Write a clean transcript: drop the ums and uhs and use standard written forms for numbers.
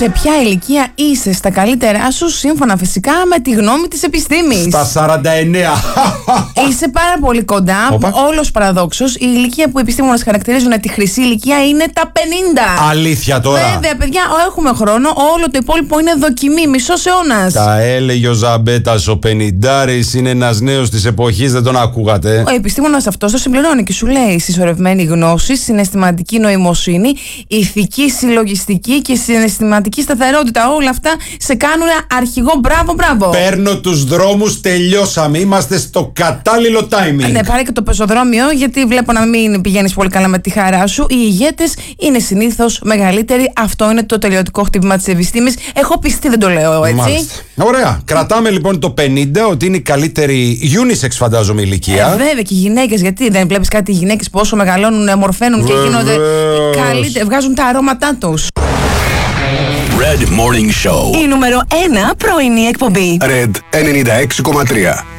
Σε ποια ηλικία είσαι στα καλύτερά σου, σύμφωνα φυσικά με τη γνώμη της επιστήμης? Στα 49. Είσαι πάρα πολύ κοντά. Όλος παραδόξως, η ηλικία που οι επιστήμονες χαρακτηρίζουν τη χρυσή ηλικία είναι τα 50. Αλήθεια τώρα? Βέβαια, παιδιά, έχουμε χρόνο. Όλο το υπόλοιπο είναι δοκιμή. Μισός αιώνας. Τα έλεγε ο Ζαμπέτας, ο 50 είναι ένας νέος της εποχής, δεν τον ακούγατε? Ο επιστήμονας αυτός το συμπληρώνει και σου λέει: συσσωρευμένη γνώση, συναισθηματική νοημοσύνη, ηθική, συλλογιστική και συναισθηματική σταθερότητα. Όλα αυτά σε κάνουν αρχηγό. Μπράβο, μπράβο. Παίρνω τους δρόμους, τελειώσαμε. Είμαστε στο κατάλληλο timing. Ναι, πάρε και το πεζοδρόμιο, γιατί βλέπω να μην πηγαίνεις πολύ καλά με τη χαρά σου. Οι ηγέτες είναι συνήθως μεγαλύτεροι. Αυτό είναι το τελειωτικό χτύπημα της επιστήμης. Έχω πιστεί, δεν το λέω έτσι. Μάλιστα. Ωραία. Κρατάμε λοιπόν το 50, ότι είναι η καλύτερη unisex, φαντάζομαι, ηλικία. Βέβαια, και οι γυναίκες, γιατί δεν βλέπεις κάτι, οι γυναίκες πόσο μεγαλώνουν, μορφαίνουν και γίνονται καλύτερα, βγάζουν τα αρώματά τους. Red Morning Show. Η νούμερο 1 πρωινή εκπομπή. Red 96,3.